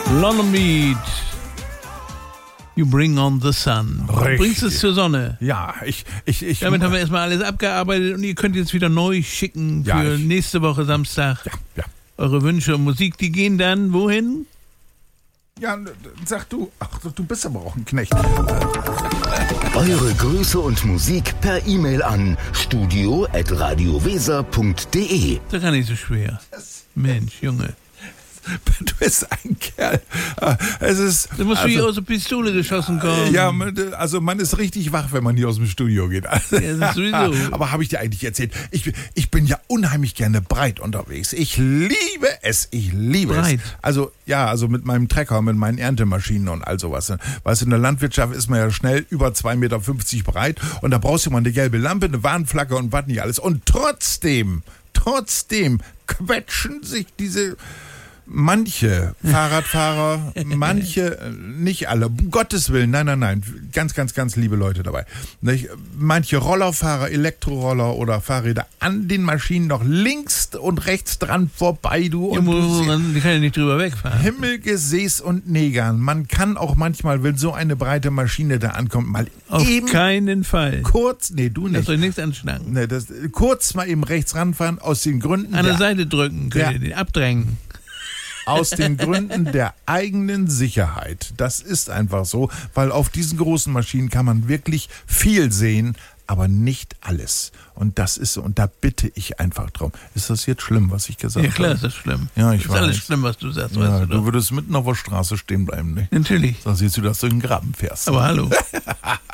London Beat. You bring on the sun. Du bringst es zur Sonne. Ja, ich. Damit haben wir erstmal alles abgearbeitet und ihr könnt jetzt wieder neu schicken für nächste Woche Samstag. Ja. Eure Wünsche und Musik, die gehen dann wohin? Ja, sag du. Ach, du bist aber auch ein Knecht. Eure Grüße und Musik per E-Mail an studio@radioweser.de. Das ist gar nicht so schwer. Mensch, Junge. Du bist ein Kerl. Es ist. Du musst hier aus der Pistole geschossen kommen. Ja, also man ist richtig wach, wenn man hier aus dem Studio geht. Also, ja, das ist sowieso. Aber habe ich dir eigentlich erzählt? Ich bin ja unheimlich gerne breit unterwegs. Ich liebe es. Breit. Also mit meinem Trecker, mit meinen Erntemaschinen und all sowas. Weißt du, in der Landwirtschaft ist man ja schnell über 2,50 Meter breit und da brauchst du mal eine gelbe Lampe, eine Warnflagge und was nicht alles. Und trotzdem quetschen sich diese manche Fahrradfahrer, manche, nicht alle, um Gottes Willen, nein, ganz, ganz, ganz liebe Leute dabei. Manche Rollerfahrer, Elektroroller oder Fahrräder an den Maschinen noch links und rechts dran vorbei, die kann ja nicht drüber wegfahren. Himmelgesäß und Negern. Man kann auch manchmal, wenn so eine breite Maschine da ankommt, mal auf eben keinen Fall. Kurz, nee, du nicht. Lass euch nichts anschnacken. Nee, kurz mal eben rechts ranfahren, aus den Gründen an der Seite drücken, könnt ihr den abdrängen. Aus den Gründen der eigenen Sicherheit. Das ist einfach so, weil auf diesen großen Maschinen kann man wirklich viel sehen, aber nicht alles. Und das ist so, und da bitte ich einfach drum. Ist das jetzt schlimm, was ich gesagt habe? Ja klar, ist das schlimm. Ja, ich weiß. Ist alles schlimm, was du sagst, ja, weißt du würdest mitten auf der Straße stehen bleiben, ne? Natürlich. Da siehst du, dass du in den Graben fährst. Aber hallo.